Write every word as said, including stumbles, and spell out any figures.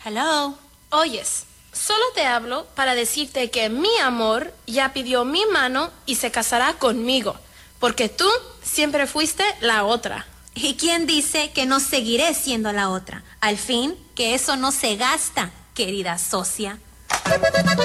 Hello. Oyes, solo te hablo para decirte que mi amor ya pidió mi mano y se casará conmigo, porque tú siempre fuiste la otra. ¿Y quién dice que no seguiré siendo la otra? Al fin, que eso no se gasta, querida socia.